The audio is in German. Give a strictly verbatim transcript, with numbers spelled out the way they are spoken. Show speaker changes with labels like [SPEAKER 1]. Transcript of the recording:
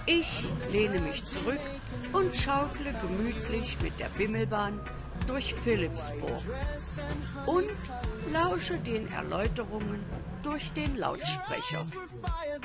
[SPEAKER 1] Ich lehne mich zurück und schaukle gemütlich mit der Bimmelbahn durch Philipsburg und lausche den Erläuterungen durch den Lautsprecher.